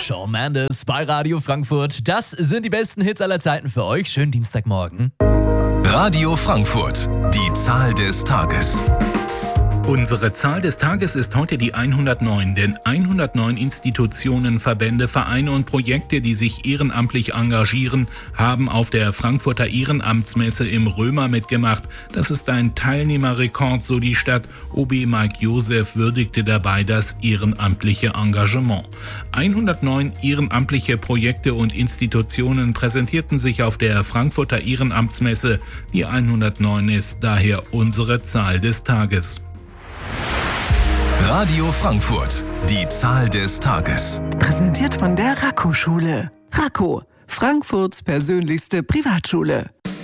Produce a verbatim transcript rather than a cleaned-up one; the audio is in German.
Shawn Mendes bei Radio Frankfurt. Das sind die besten Hits aller Zeiten für euch. Schönen Dienstagmorgen. Radio Frankfurt, die Zahl des Tages. Unsere Zahl des Tages ist heute die hundertneun, denn hundertneun Institutionen, Verbände, Vereine und Projekte, die sich ehrenamtlich engagieren, haben auf der Frankfurter Ehrenamtsmesse im Römer mitgemacht. Das ist ein Teilnehmerrekord, so die Stadt. O B Mike Josef würdigte dabei das ehrenamtliche Engagement. hundertneun ehrenamtliche Projekte und Institutionen präsentierten sich auf der Frankfurter Ehrenamtsmesse. Die hundertneun ist daher unsere Zahl des Tages. Radio Frankfurt, die Zahl des Tages. Präsentiert von der Racco-Schule. Racco, Frankfurts persönlichste Privatschule.